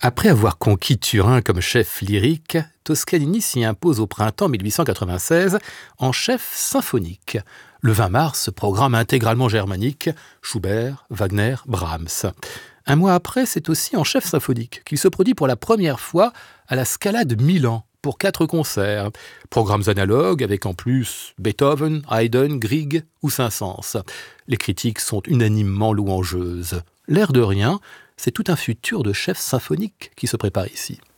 Après avoir conquis Turin comme chef lyrique, Toscanini s'y impose au printemps 1896 en chef symphonique. Le 20 mars, programme intégralement germanique, Schubert, Wagner, Brahms. Un mois après, c'est aussi en chef symphonique qu'il se produit pour la première fois à la Scala de Milan pour 4 concerts. Programmes analogues avec en plus Beethoven, Haydn, Grieg ou Saint-Saëns. Les critiques sont unanimement louangeuses. L'air de rien, c'est tout un futur de chef symphonique qui se prépare ici.